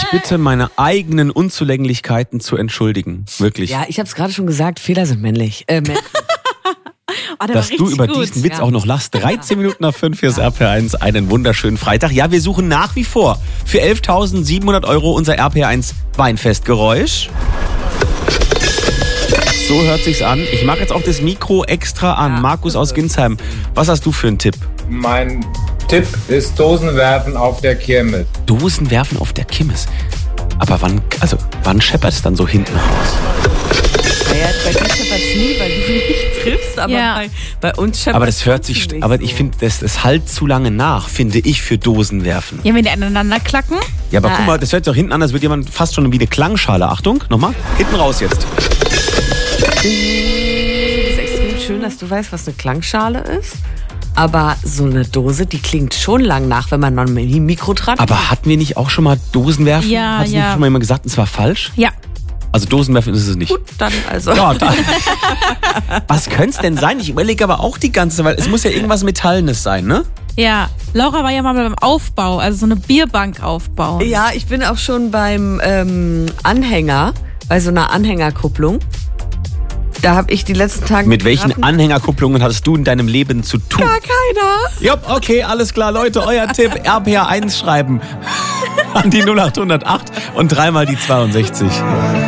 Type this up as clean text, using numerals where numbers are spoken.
bitte, meine eigenen Unzulänglichkeiten zu entschuldigen. Wirklich. Ja, ich habe es gerade schon gesagt, Fehler sind männlich. Dass du über diesen Witz auch noch lachst. 13 Minuten nach 5 fürs RPR1. Einen wunderschönen Freitag. Ja, wir suchen nach wie vor für 11.700 € unser RPR1 Weinfestgeräusch. So hört sich's an. Ich mache jetzt auch das Mikro extra an. Ja. Markus aus Ginsheim, was hast du für einen Tipp? Mein Tipp ist Dosenwerfen auf der Kirmes. Dosenwerfen auf der Kirmes? Aber wann scheppert es dann so hinten raus? Naja, bei dir scheppert es nie, weil du nicht triffst, aber bei uns scheppert es. Aber das hört sich, aber ich finde, das halt zu lange nach, finde ich, für Dosenwerfen. Ja, wenn die aneinander klacken. Ja, aber guck mal, das hört sich auch hinten an, als würde jemand fast schon wie eine Klangschale. Achtung, nochmal, hinten raus jetzt. Ich finde es extrem schön, dass du weißt, was eine Klangschale ist. Aber so eine Dose, die klingt schon lang nach, wenn man mal mit dem Mikro dran. Aber hatten wir nicht auch schon mal Dosenwerfen? Ja, Hat nicht schon mal jemand gesagt, es war falsch? Ja. Also Dosenwerfen ist es nicht. Gut, dann also. Ja, was könnte es denn sein? Ich überlege aber auch die ganze Zeit, weil es muss ja irgendwas Metallenes sein, ne? Ja, Laura war ja mal beim Aufbau, also so eine Bierbank aufbauen. Ja, ich bin auch schon beim Anhänger, bei so einer Anhängerkupplung. Da habe ich die letzten Tage... Mit welchen Anhängerkupplungen hattest du in deinem Leben zu tun? Gar keiner. Ja, okay, alles klar, Leute, euer Tipp, RPR1 schreiben an die 0808 und dreimal die 62.